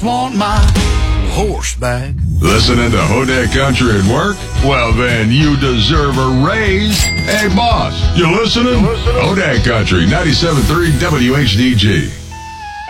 just want my horse back. Listening to Hodak Country at work? Well, then you deserve a raise. Hey, boss, you listening? Hodak Country, 97.3 WHDG.